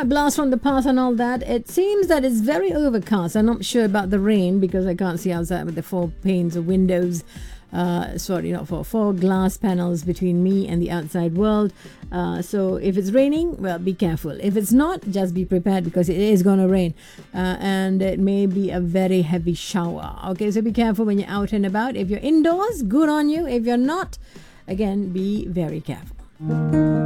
right, blast from the past and all that. It seems that it's very overcast. I'm not sure about the rain because I can't see outside with the four panes of windows. Four glass panels between me and the outside world. So if it's raining, well, be careful. If it's not, just be prepared because it is going to rain. And it may be a very heavy shower. Okay, so be careful when you're out and about. If you're indoors, good on you. If you're not, again, be very careful.